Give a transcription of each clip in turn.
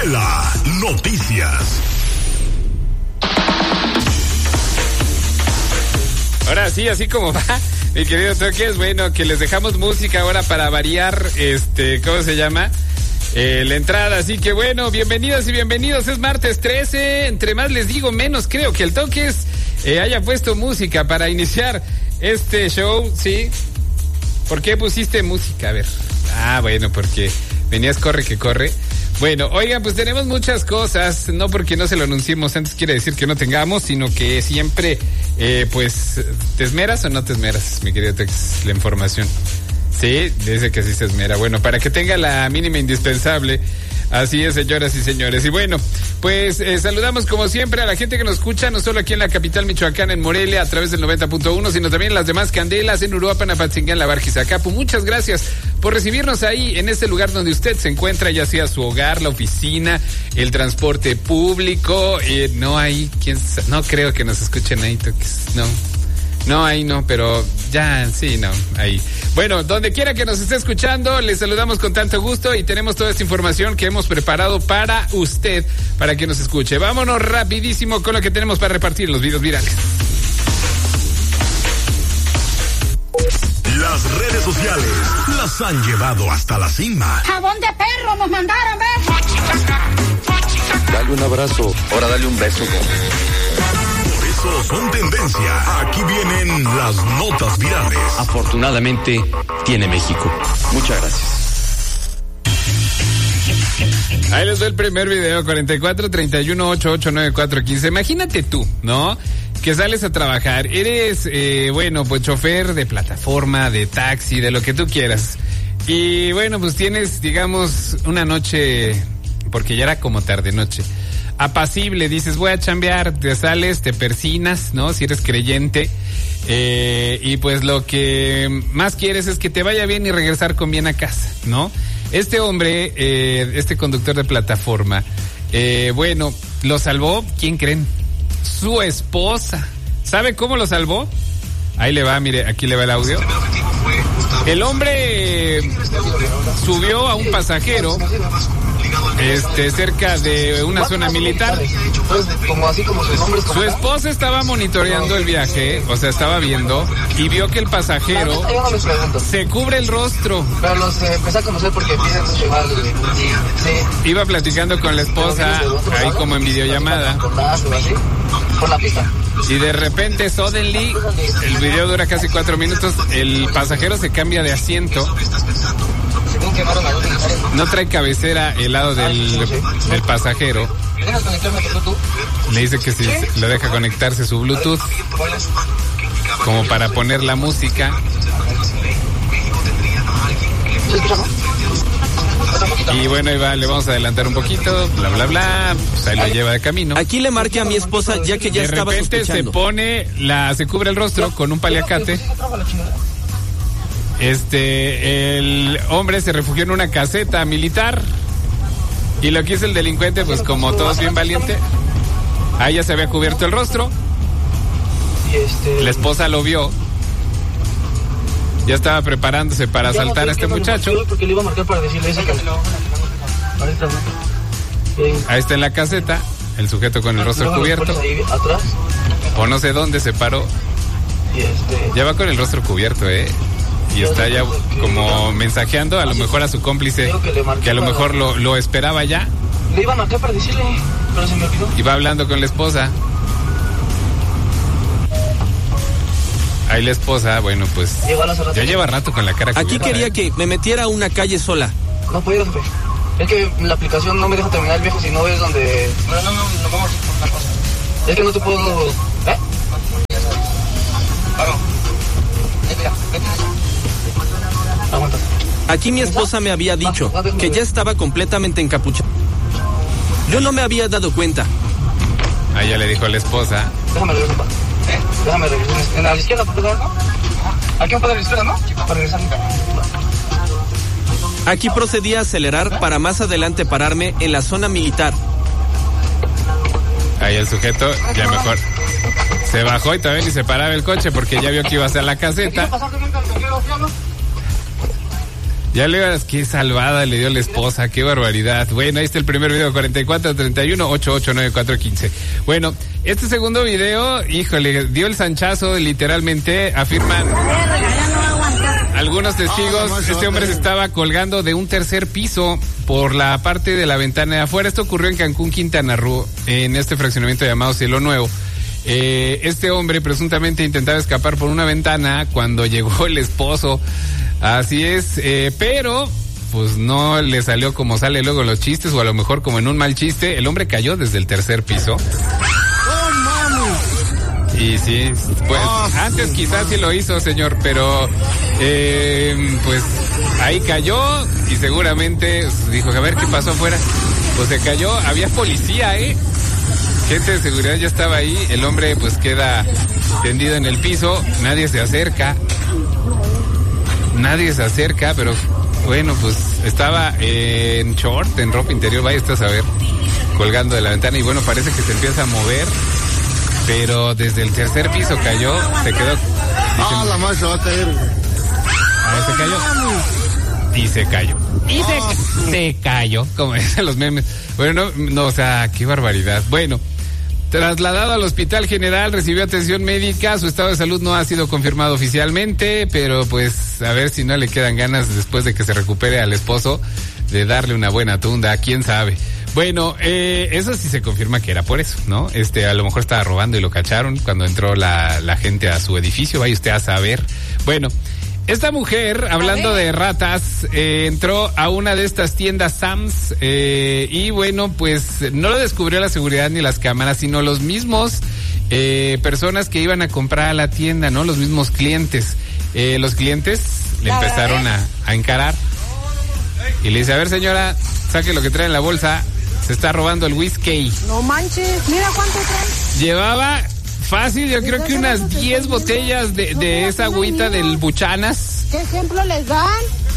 Candela Noticias. Ahora sí, así como va, mi querido Toques, bueno, que les dejamos música ahora para variar, ¿cómo se llama? La entrada, así que bueno, bienvenidas y bienvenidos, es martes 13, entre más les digo, menos creo que el Toques haya puesto música para iniciar este show, ¿sí? ¿Por qué pusiste música? A ver, bueno, porque venías corre que corre. Bueno, oigan, pues tenemos muchas cosas, no porque no se lo anunciemos antes quiere decir que no tengamos, sino que siempre, pues, ¿te esmeras o no te esmeras, mi querido Tex, la información? Sí, dice que sí se esmera. Bueno, para que tenga la mínima indispensable, así es, señoras y señores. Y bueno, pues saludamos como siempre a la gente que nos escucha, no solo aquí en la capital michoacana, en Morelia, a través del 90.1, sino también en las demás candelas, en Uruapan, Apatzingán, La Barca y Zacapu. Muchas gracias por recibirnos ahí, en este lugar donde usted se encuentra, ya sea su hogar, la oficina, el transporte público. No hay, no creo que nos escuchen ahí, Toques, no. No, ahí no, pero ya, sí, no, ahí. Bueno, donde quiera que nos esté escuchando, les saludamos con tanto gusto y tenemos toda esta información que hemos preparado para usted, para que nos escuche. Vámonos rapidísimo con lo que tenemos para repartir los videos virales. Las redes sociales las han llevado hasta la cima. Jabón de perro nos mandaron, ¿ves? Dale un abrazo, ahora dale un beso. Son tendencia. Aquí vienen las notas virales. Afortunadamente tiene México. Muchas gracias. Ahí les doy el primer video, 4431889415. Imagínate tú, ¿no? Que sales a trabajar, eres, pues chofer de plataforma, de taxi, de lo que tú quieras. Y bueno, pues tienes, digamos, una noche, porque ya era como tarde noche, apacible, dices voy a chambear, te sales, te persinas, ¿no? Si eres creyente, y pues lo que más quieres es que te vaya bien y regresar con bien a casa, ¿no? Este hombre, este conductor de plataforma, bueno, lo salvó, ¿quién creen? Su esposa. ¿Sabe cómo lo salvó? Ahí le va, mire, aquí le va el audio. El hombre subió a un pasajero cerca de una zona militar. Su esposa estaba monitoreando el viaje, o sea, estaba viendo y vio que el pasajero se cubre el rostro. Pero los empecé a conocer porque piden mucho igual. Sí. Iba platicando con la esposa, ahí como en videollamada. Por la pista. Y de repente, suddenly, el video dura casi 4 minutos, el pasajero se cambia de asiento. No trae cabecera el lado del pasajero. Le dice que si le deja conectarse su Bluetooth, como para poner la música. Y bueno, ahí va, le vamos a adelantar un poquito, bla, bla, bla, pues ahí lo lleva de camino. Aquí le marqué a mi esposa ya que ya estaba sospechando. De repente se cubre el rostro con un paliacate. El hombre se refugió en una caseta militar. Y lo que hizo el delincuente, pues como todo es bien valiente, ahí ya se había cubierto el rostro. La esposa lo vio. Ya estaba preparándose para asaltar a este muchacho. Porque le iba a marcar para decirle eso. Ahí está en la caseta, el sujeto con el rostro cubierto. O no sé dónde se paró. Ya va con el rostro cubierto, y está ya como mensajeando a lo mejor a su cómplice, que a lo mejor lo esperaba ya. Le iba a marcar para decirle, pero se me olvidó. Y va hablando con la esposa. Ahí la esposa, bueno, pues ya lleva rato con la cara cubierta. Aquí quería que me metiera a una calle sola. No puedo, jefe. Es que la aplicación no me deja terminar el viaje si no ves donde... No, vamos a una cosa. Es que no te puedo... Aguanta. Aquí mi esposa me había dicho que ya estaba completamente encapuchada. Yo no me había dado cuenta. Ahí ya le dijo a la esposa. Déjame regresar, papá. Déjame regresar. En la izquierda, ¿no? Aquí un poco de la izquierda, ¿no? Para regresar. Aquí procedí a acelerar para más adelante pararme en la zona militar. Ahí el sujeto ya mejor se bajó y todavía ni se paraba el coche porque ya vio que iba a hacer la caseta. Ya le veas qué salvada le dio la esposa, qué barbaridad. Bueno, ahí está el primer video, 4431-889415. Bueno, este segundo video, híjole, dio el sanchazo literalmente, afirman algunos testigos. Este hombre se estaba colgando de un tercer piso por la parte de la ventana de afuera. Esto ocurrió en Cancún, Quintana Roo, en este fraccionamiento llamado Cielo Nuevo. Este hombre presuntamente intentaba escapar por una ventana cuando llegó el esposo. Así es, pero pues no le salió como sale luego en los chistes, o a lo mejor como en un mal chiste. El hombre cayó desde el tercer piso. Y sí, pues antes quizás sí lo hizo, señor, pero pues ahí cayó y seguramente dijo, a ver qué pasó afuera. Pues se cayó, había policía, gente de seguridad ya estaba ahí. El hombre pues queda tendido en el piso, nadie se acerca, pero bueno, pues estaba en short, en ropa interior, vaya usted a saber, colgando de la ventana, y bueno, parece que se empieza a mover, pero desde el tercer piso cayó, se quedó. La más se va a caer. Se cayó. Y se cayó. Y se cayó, como dicen los memes. Bueno, no, o sea, qué barbaridad. Bueno, trasladado al Hospital General, recibió atención médica. Su estado de salud no ha sido confirmado oficialmente, pero pues a ver si no le quedan ganas después de que se recupere al esposo de darle una buena tunda, quién sabe. Bueno, eso sí se confirma que era por eso, ¿no? A lo mejor estaba robando y lo cacharon cuando entró la gente a su edificio, vaya usted a saber. Bueno, esta mujer, hablando de ratas, entró a una de estas tiendas Sam's, y bueno, pues no lo descubrió la seguridad ni las cámaras, sino los mismos personas que iban a comprar a la tienda, ¿no? Los mismos clientes. Los clientes le empezaron a encarar y le dice, a ver señora, saque lo que trae en la bolsa, se está robando el whisky. No manches, mira cuánto trae. Llevaba fácil, yo creo que unas 10 botellas de esa agüita del Buchanas. ¿Qué ejemplo les dan?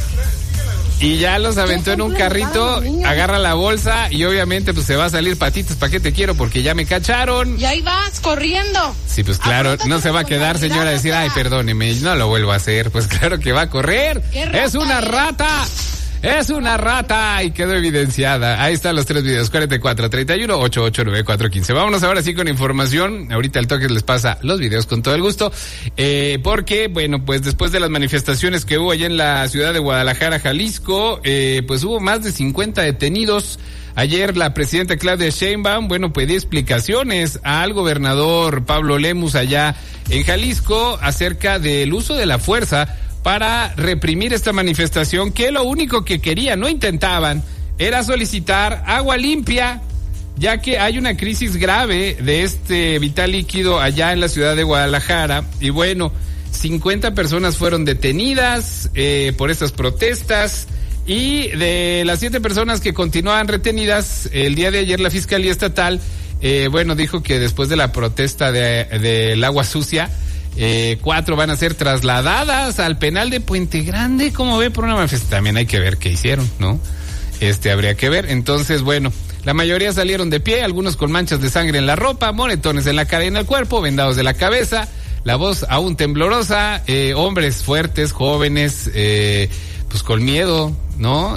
Y ya los aventó en un carrito, agarra la bolsa y obviamente pues se va a salir patitas, ¿para qué te quiero? Porque ya me cacharon. Y ahí vas, corriendo. Sí, pues claro, no se va a quedar señora a decir, ay, perdóneme, no lo vuelvo a hacer. Pues claro que va a correr. ¡Es una rata! ¡Es una rata! Y quedó evidenciada. Ahí están los 3 videos, 4431-889415. Vámonos ahora sí con información. Ahorita al toque les pasa los videos con todo el gusto. Porque, bueno, pues después de las manifestaciones que hubo allá en la ciudad de Guadalajara, Jalisco, pues hubo más de 50 detenidos. Ayer la presidenta Claudia Sheinbaum, bueno, pedí explicaciones al gobernador Pablo Lemus allá en Jalisco acerca del uso de la fuerza para reprimir esta manifestación, que lo único que querían, no intentaban, era solicitar agua limpia, ya que hay una crisis grave de este vital líquido allá en la ciudad de Guadalajara. Y bueno, 50 personas fueron detenidas por estas protestas, y de las 7 personas que continúan retenidas, el día de ayer la Fiscalía Estatal, bueno, dijo que después de la protesta del agua sucia, 4 van a ser trasladadas al penal de Puente Grande, como ve, por una manifestación. También hay que ver qué hicieron, ¿no? Habría que ver. Entonces, bueno, la mayoría salieron de pie, algunos con manchas de sangre en la ropa, moretones en la cara y en el cuerpo, vendados de la cabeza, la voz aún temblorosa, hombres fuertes, jóvenes, pues con miedo, ¿no?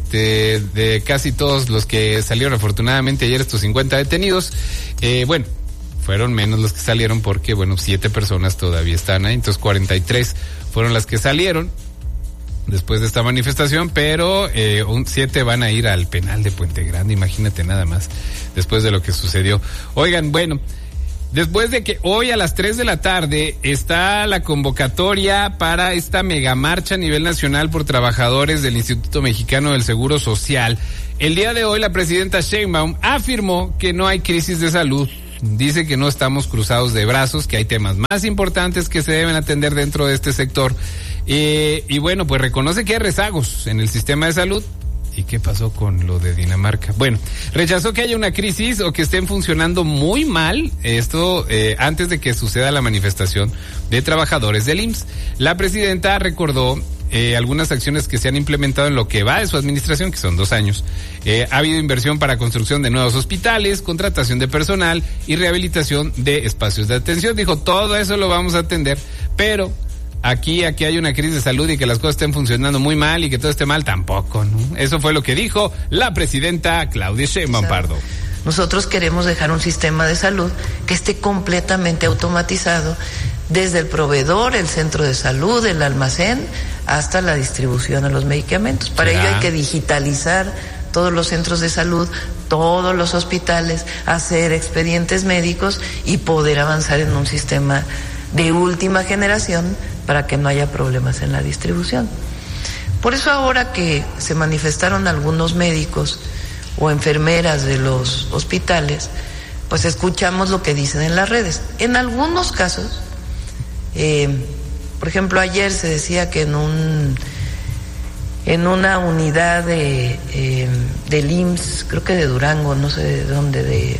De casi todos los que salieron afortunadamente ayer, estos 50 detenidos, bueno, fueron menos los que salieron porque, bueno, 7 personas todavía están ahí, entonces 43 fueron las que salieron después de esta manifestación, pero 7 van a ir al penal de Puente Grande, imagínate nada más, después de lo que sucedió. Oigan, bueno, después de que hoy a las 3 de la tarde está la convocatoria para esta megamarcha a nivel nacional por trabajadores del Instituto Mexicano del Seguro Social, el día de hoy la presidenta Sheinbaum afirmó que no hay crisis de salud. Dice que no estamos cruzados de brazos, que hay temas más importantes que se deben atender dentro de este sector. Y bueno, pues reconoce que hay rezagos en el sistema de salud. ¿Y qué pasó con lo de Dinamarca? Bueno, rechazó que haya una crisis o que estén funcionando muy mal esto antes de que suceda la manifestación de trabajadores del IMSS. La presidenta recordó algunas acciones que se han implementado en lo que va de su administración, que son 2 años. Ha habido inversión para construcción de nuevos hospitales, contratación de personal y rehabilitación de espacios de atención. Dijo, todo eso lo vamos a atender, pero aquí hay una crisis de salud y que las cosas estén funcionando muy mal y que todo esté mal, tampoco, ¿no? Eso fue lo que dijo la presidenta Claudia Sheinbaum Pardo. Nosotros queremos dejar un sistema de salud que esté completamente automatizado, desde el proveedor, el centro de salud, el almacén, hasta la distribución de los medicamentos. Para ello hay que digitalizar todos los centros de salud, todos los hospitales, hacer expedientes médicos y poder avanzar en un sistema de última generación para que no haya problemas en la distribución. Por eso ahora que se manifestaron algunos médicos o enfermeras de los hospitales, pues escuchamos lo que dicen en las redes. En algunos casos, por ejemplo, ayer se decía que en una unidad del IMSS, creo que de Durango, no sé de dónde, de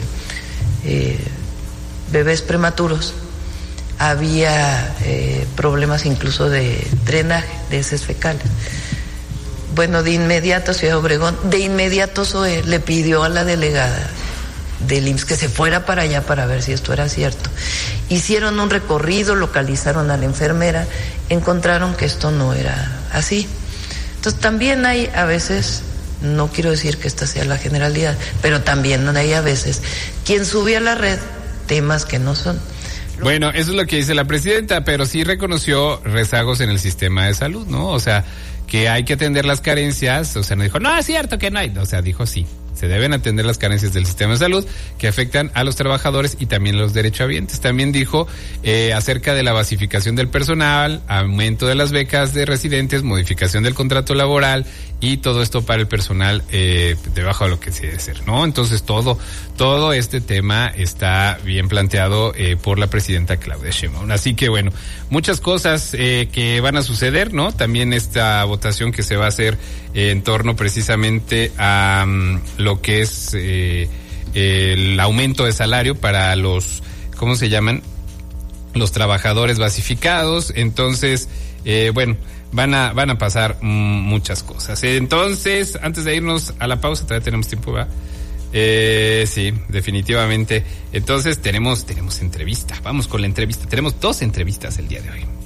bebés prematuros, había problemas incluso de drenaje de heces fecales. Bueno, de inmediato Ciudad Obregón, de inmediato SOE le pidió a la delegada del IMSS que se fuera para allá para ver si esto era cierto. Hicieron un recorrido, localizaron a la enfermera, encontraron que esto no era así. Entonces también hay a veces, no quiero decir que esta sea la generalidad, pero también hay a veces quien sube a la red temas que no son. Bueno, eso es lo que dice la presidenta, pero sí reconoció rezagos en el sistema de salud, ¿no? O sea, que hay que atender las carencias, o sea, no dijo, no, es cierto que no hay, o sea, dijo sí. Se deben atender las carencias del sistema de salud que afectan a los trabajadores y también a los derechohabientes. También dijo acerca de la basificación del personal, aumento de las becas de residentes, modificación del contrato laboral y todo esto para el personal debajo de lo que se debe ser, ¿no? Entonces todo este tema está bien planteado por la presidenta Claudia Sheinbaum. Así que bueno, muchas cosas que van a suceder, ¿no? También esta votación que se va a hacer en torno precisamente a lo que es el aumento de salario para los, ¿cómo se llaman? Los trabajadores basificados. Entonces, bueno, van a pasar muchas cosas. Entonces, antes de irnos a la pausa, todavía tenemos tiempo, ¿verdad? Sí, definitivamente. Entonces tenemos entrevista. Vamos con la entrevista. Tenemos 2 entrevistas el día de hoy.